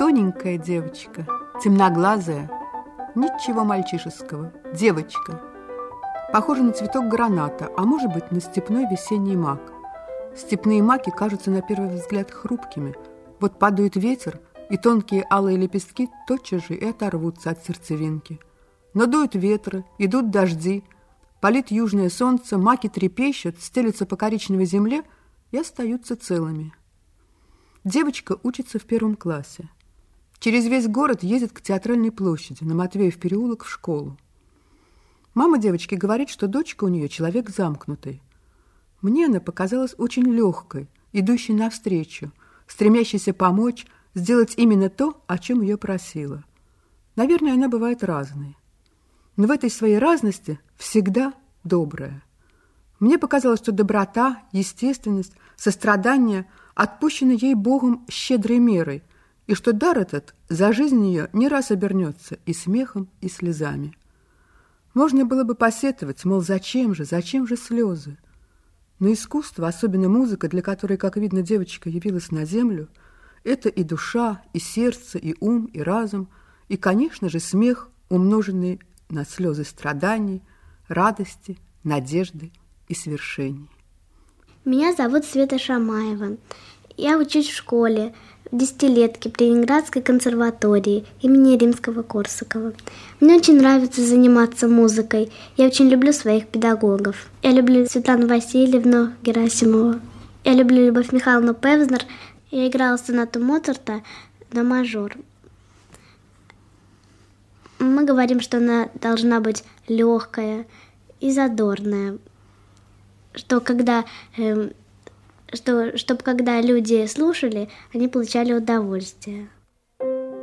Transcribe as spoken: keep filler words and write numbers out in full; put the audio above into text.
Тоненькая девочка, темноглазая, ничего мальчишеского, девочка. Похожа на цветок граната, а может быть, на степной весенний мак. Степные маки кажутся на первый взгляд хрупкими. Вот падает ветер, и тонкие алые лепестки тотчас же и оторвутся от сердцевинки. Но дуют ветры, идут дожди, палит южное солнце, маки трепещут, стелются по коричневой земле и остаются целыми. Девочка учится в первом классе. Через весь город ездит к Театральной площади, на Матвеев переулок, в школу. Мама девочки говорит, что дочка у нее человек замкнутый. Мне она показалась очень легкой, идущей навстречу, стремящейся помочь, сделать именно то, о чем ее просила. Наверное, она бывает разной. Но в этой своей разности всегда добрая. Мне показалось, что доброта, естественность, сострадание отпущены ей Богом щедрой мерой, и что дар этот за жизнь ее не раз обернется и смехом, и слезами. Можно было бы посетовать, мол, зачем же, зачем же слезы? Но искусство, особенно музыка, для которой, как видно, девочка явилась на землю, это и душа, и сердце, и ум, и разум, и, конечно же, смех, умноженный на слезы страданий, радости, надежды и свершений. Меня зовут Света Шамаева. Я учусь в школе, в десятилетке при Ленинградской консерватории имени Римского-Корсакова. Мне очень нравится заниматься музыкой. Я очень люблю своих педагогов. Я люблю Светлану Васильевну Герасимову. Я люблю Любовь Михайловну Певзнер. Я играла сонату Моцарта на мажор. Мы говорим, что она должна быть легкая и задорная. Что когда... Э, что, чтобы когда люди слушали, они получали удовольствие.